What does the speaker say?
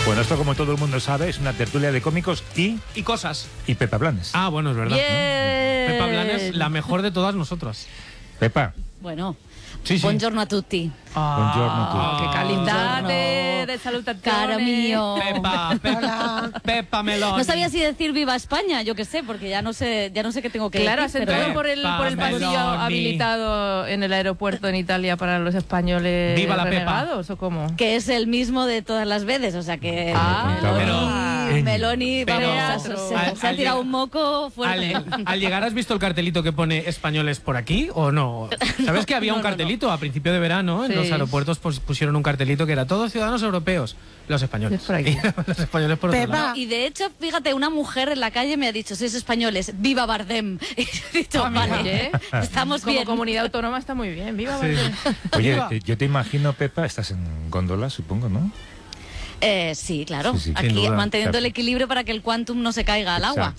Bueno, esto como todo el mundo sabe, es una tertulia de cómicos y cosas. Y Pepa Blanes. Ah, bueno, es verdad. Bien. Pepa Blanes, la mejor de todas nosotras. Pepa. Bueno, Sí, sí. buongiorno a tutti. Buongiorno a tutti. Che qualità Buongiorno. de salutazione. Caro mío. Pepa Meloni. No sabía si decir viva España, yo qué sé, porque ya no sé qué tengo que Claro, has decir. entrado pero- por el pasillo Meloni. habilitado en el aeropuerto en Italia para los españoles Viva la Pepa. renegados, ¿o cómo? Que es el mismo de todas las veces, o sea que Meloni, pero- vamos, se ha tirado un moco fuerte. Al llegar, ¿has visto el cartelito que pone españoles por aquí o no? ¿Sabes que había un cartelito a principio de verano? En Sí. los aeropuertos pusieron un cartelito que era todos ciudadanos europeos, los españoles. Es por aquí. Los españoles por otro lado. Y de hecho, fíjate, una mujer en la calle me ha dicho, sois españoles, viva Bardem. Y he dicho, vale, Oye, estamos como bien. comunidad autónoma está muy bien. Viva Sí. Bardem. Oye, yo te imagino, Pepa, estás en góndola, supongo, ¿no? Sí, claro. Sí, sí, sin Aquí duda. manteniendo el Claro. equilibrio para que el quantum no se caiga al agua. Exacto.